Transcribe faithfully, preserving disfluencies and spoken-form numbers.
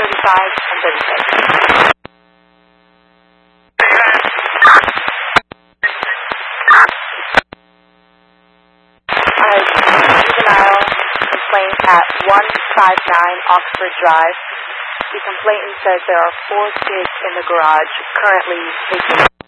thirty-five and thirty-six. Uh, juvenile complaint at one five nine Oxford Drive. The complainant says there are four kids in the garage currently taking